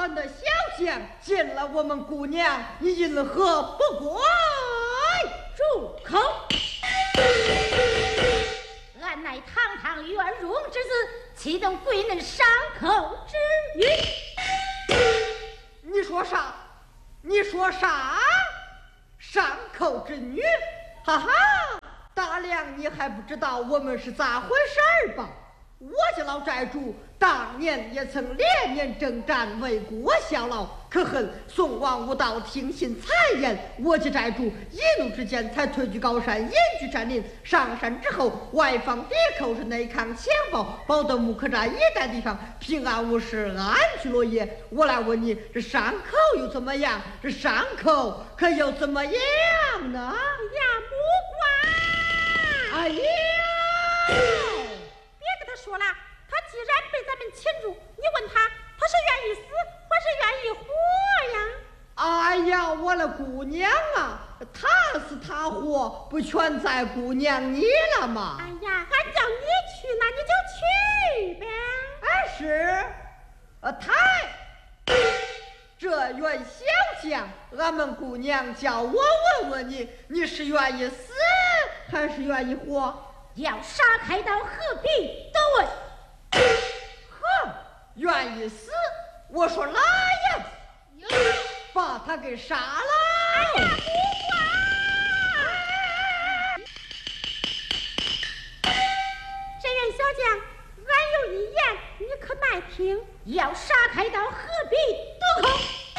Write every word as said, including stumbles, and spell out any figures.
胆的小将见了我们姑娘，你因何不归？ 住口！俺乃堂堂元荣之子，岂能归恁伤口之语？ 你说啥？你说啥？伤口之女？哈哈！大梁，你还不知道我们是咋回事儿吧？我家老寨主当年也曾连年征战，为国效劳，可恨宋王无道，听信谗言，我家寨主一怒之间才退居高山，隐居山林。上山之后，外放敌寇，是内抗强暴，保得木克寨一带地方平安无事，安居乐业。我来问你，这伤口又怎么样？这伤口可又怎么样呢？ 呀，木瓜！ 哎呀！ 说了，他既然被咱们擒住，你问他，他是愿意死还是愿意活呀？ 哎呀，我的姑娘啊，他死他活，不全在姑娘你了吗？ 哎呀，俺叫你去，那你就去呗。 哎，是，呃，太，这员小将，俺们姑娘叫我问问你，你是愿意死还是愿意活？ 要杀开刀，何必多问？ 呵，愿意死，我说来呀，把他给杀了！ 哎呀，不管！这员小将，俺有一言，你可耐听。要杀开刀，何必多口？